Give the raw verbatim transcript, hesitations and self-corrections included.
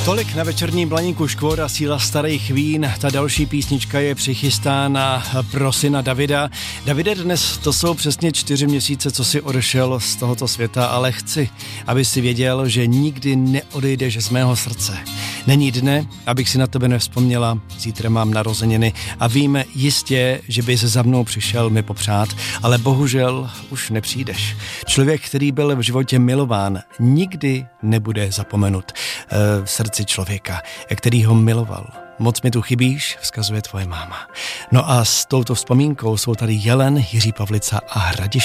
Tolik na večerním Blaníku Škvoda, síla starých vín. Ta další písnička je přichystána pro syna Davida. Davide, dnes to jsou přesně čtyři měsíce, co si odešel z tohoto světa, ale chci, aby si věděl, že nikdy neodejdeš z mého srdce. Není dne, abych si na tebe nevzpomněla, zítra mám narozeniny a víme jistě, že bys za mnou přišel mi popřát, ale bohužel už nepřijdeš. Člověk, který byl v životě milován, nikdy nebude zapomenut v srdci člověka, který ho miloval. Moc mi tu chybíš, vzkazuje tvoje máma. No a s touto vzpomínkou jsou tady Jelen, Jiří Pavlica a Hradiš